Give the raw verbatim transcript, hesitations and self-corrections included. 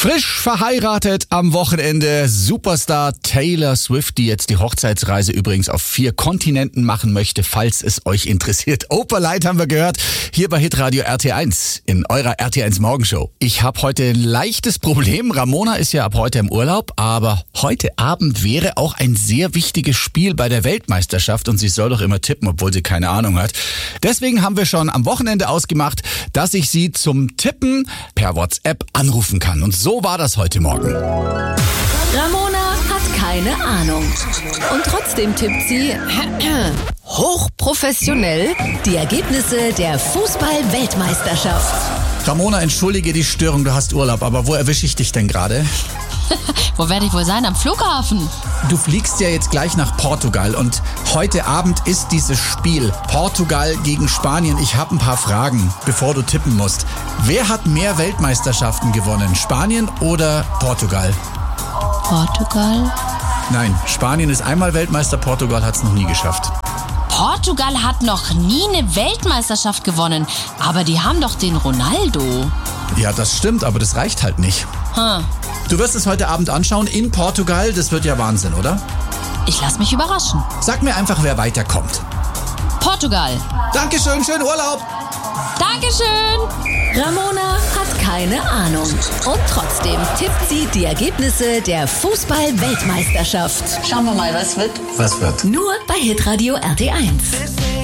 Frisch verheiratet am Wochenende Superstar Taylor Swift, die jetzt die Hochzeitsreise übrigens auf vier Kontinenten machen möchte, falls es euch interessiert. Oper Light haben wir gehört, hier bei Hitradio R T eins in eurer R T eins Morgenshow. Ich habe heute ein leichtes Problem. Ramona ist ja ab heute im Urlaub, aber heute Abend wäre auch ein sehr wichtiges Spiel bei der Weltmeisterschaft und sie soll doch immer tippen, obwohl sie keine Ahnung hat. Deswegen haben wir schon am Wochenende ausgemacht, dass ich sie zum Tippen per WhatsApp anrufen kann. Und so war das heute Morgen. Ramona hat keine Ahnung. Und trotzdem tippt sie hochprofessionell die Ergebnisse der Fußball-Weltmeisterschaft. Ramona, entschuldige die Störung, du hast Urlaub, aber wo erwische ich dich denn gerade? Wo werde ich wohl sein? Am Flughafen. Du fliegst ja jetzt gleich nach Portugal und heute Abend ist dieses Spiel Portugal gegen Spanien. Ich habe ein paar Fragen, bevor du tippen musst. Wer hat mehr Weltmeisterschaften gewonnen, Spanien oder Portugal? Portugal? Nein, Spanien ist einmal Weltmeister, Portugal hat es noch nie geschafft. Portugal hat noch nie eine Weltmeisterschaft gewonnen, aber die haben doch den Ronaldo. Ja, das stimmt, aber das reicht halt nicht. Hm. Du wirst es heute Abend anschauen in Portugal, das wird ja Wahnsinn, oder? Ich lass mich überraschen. Sag mir einfach, wer weiterkommt. Portugal. Dankeschön, schönen Urlaub. Dankeschön. Ramona hat keine Ahnung. Und trotzdem tippt sie die Ergebnisse der Fußball-Weltmeisterschaft. Schauen wir mal, was wird? Was wird? Nur bei Hitradio R T eins.